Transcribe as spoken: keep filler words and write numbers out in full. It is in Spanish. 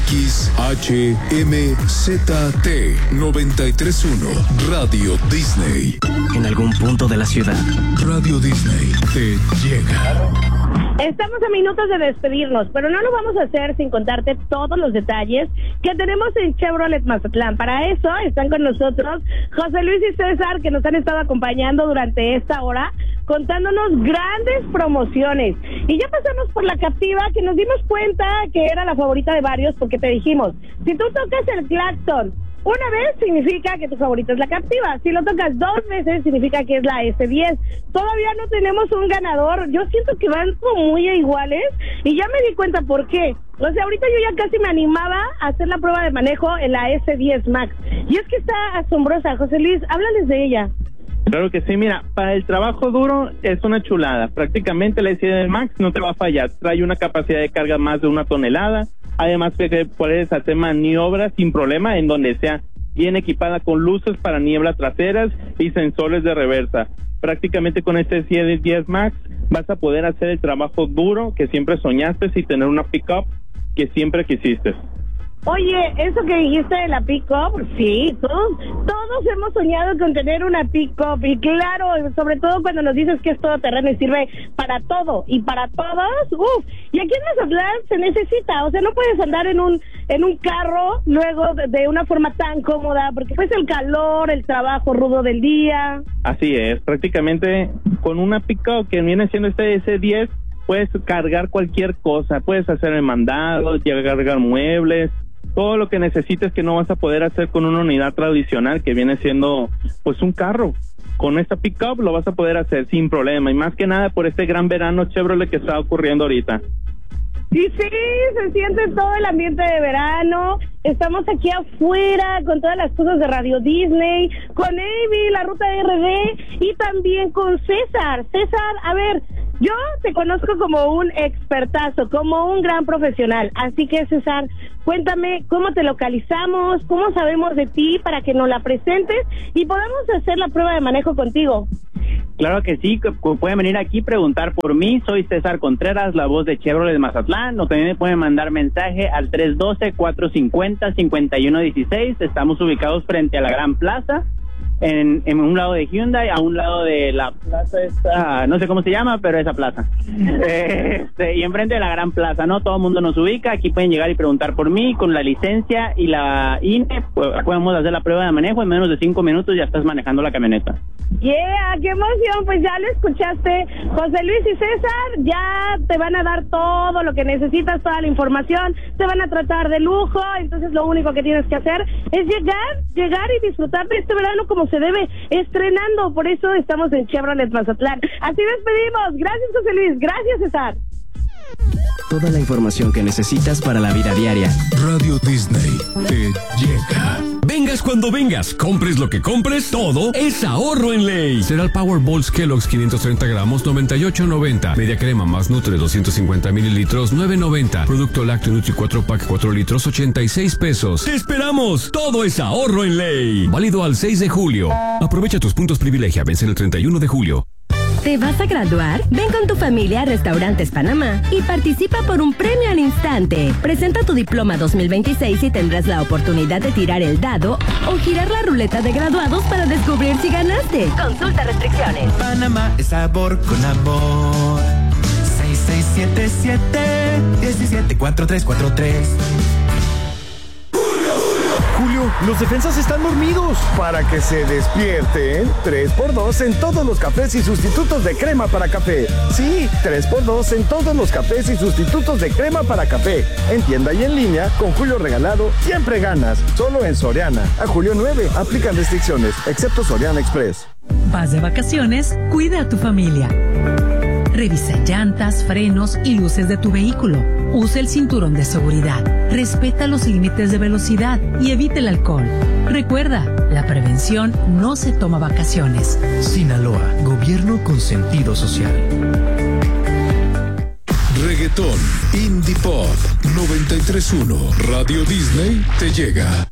X H M Z T noventa y tres punto uno Radio Disney. En algún punto de la ciudad, Radio Disney te llega. Estamos a minutos de despedirnos, pero no lo vamos a hacer sin contarte todos los detalles que tenemos en Chevrolet Mazatlán. Para eso están con nosotros José Luis y César, que nos han estado acompañando durante esta hora, contándonos grandes promociones. Y ya pasamos por la Captiva, que nos dimos cuenta que era la favorita de varios, porque te dijimos, si tú tocas el claxon una vez, significa que tu favorita es la Captiva. Si lo tocas dos veces, significa que es la ese diez. Todavía no tenemos un ganador. Yo siento que van como muy iguales y ya me di cuenta por qué. O sea, ahorita yo ya casi me animaba a hacer la prueba de manejo en la ese diez Max. Y es que está asombrosa. José Luis, háblales de ella. Claro que sí, mira, para el trabajo duro es una chulada. Prácticamente la ese diez Max no te va a fallar. Trae una capacidad de carga más de una tonelada. Además que puedes hacer maniobras sin problema en donde sea, bien equipada con luces para niebla traseras y sensores de reversa. Prácticamente con este ese diez Max vas a poder hacer el trabajo duro que siempre soñaste y tener una pick-up que siempre quisiste. Oye, eso que dijiste de la pick-up, sí, todos, todos hemos soñado con tener una pick-up, y claro, sobre todo cuando nos dices que es todoterreno y sirve para todo, y para todos, uff, y aquí en Mazatlán se necesita, o sea, no puedes andar en un en un carro luego de, de una forma tan cómoda, porque pues el calor, el trabajo rudo del día. Así es, prácticamente con una pick-up que viene siendo este ese diez, puedes cargar cualquier cosa, puedes hacer el mandado, cargar muebles, todo lo que necesites que no vas a poder hacer con una unidad tradicional que viene siendo pues un carro. Con esta pick-up lo vas a poder hacer sin problema, y más que nada por este gran verano Chevrolet que está ocurriendo ahorita. Y sí, se siente todo el ambiente de verano. Estamos aquí afuera con todas las cosas de Radio Disney, con Avi, la Ruta R D, y también con César. César, a ver, yo te conozco como un expertazo, como un gran profesional. Así que, César, cuéntame cómo te localizamos, cómo sabemos de ti para que nos la presentes y podamos hacer la prueba de manejo contigo. Claro que sí, pueden venir aquí y preguntar por mí. Soy César Contreras, la voz de Chevrolet de Mazatlán. O también me pueden mandar mensaje al tres uno dos, cuatro cinco cero, cinco uno uno seis. Estamos ubicados frente a la Gran Plaza, en, en un lado de Hyundai, a un lado de la plaza esta, no sé cómo se llama, pero esa plaza. Este, y enfrente de la Gran Plaza, ¿no? Todo el mundo nos ubica. Aquí pueden llegar y preguntar por mí. Con la licencia y la I N E, pues, podemos hacer la prueba de manejo. En menos de cinco minutos ya estás manejando la camioneta. Yeah, qué emoción, pues ya lo escuchaste, José Luis y César, ya te van a dar todo lo que necesitas, toda la información, te van a tratar de lujo, entonces lo único que tienes que hacer es llegar, llegar y disfrutar de este verano como se debe, estrenando, por eso estamos en Chevrolet Mazatlán. Así despedimos, gracias José Luis, gracias César. Toda la información que necesitas para la vida diaria. Radio Disney te llega. Vengas cuando vengas, compres lo que compres, todo es ahorro en ley. Cereal Power Balls Kellogg's quinientos treinta gramos, noventa y ocho noventa. Media crema más Nutre doscientos cincuenta mililitros, nueve noventa. Producto lácteo Nutri cuatro pack cuatro litros, ochenta y seis pesos. ¡Te esperamos! Todo es ahorro en ley. Válido al seis de julio. Aprovecha tus puntos privilegia, vence el treinta y uno de julio. ¿Te vas a graduar? Ven con tu familia a Restaurantes Panamá y participa por un premio al instante. Presenta tu diploma dos mil veintiséis y tendrás la oportunidad de tirar el dado o girar la ruleta de graduados para descubrir si ganaste. Consulta restricciones. Panamá es sabor con amor. seis seis siete siete, uno siete cuatro tres cuatro tres. Julio, los defensas están dormidos. Para que se despierten, tres por dos en todos los cafés y sustitutos de crema para café. Sí, tres por dos en todos los cafés y sustitutos de crema para café. En tienda y en línea, con Julio regalado, siempre ganas. Solo en Soriana. A julio nueve, aplican restricciones, excepto Soriana Express. Vas de vacaciones, cuida a tu familia. Revisa llantas, frenos y luces de tu vehículo. Usa el cinturón de seguridad. Respeta los límites de velocidad y evite el alcohol. Recuerda, la prevención no se toma vacaciones. Sinaloa, gobierno con sentido social. Reggaetón, Indie Pop, noventa y tres punto uno Radio Disney te llega.